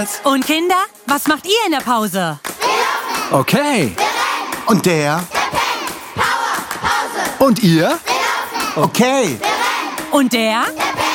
Gleichfalls. Und Kinder, was macht ihr in der Pause? Okay. Und der? Und ihr? Okay. Und der? Der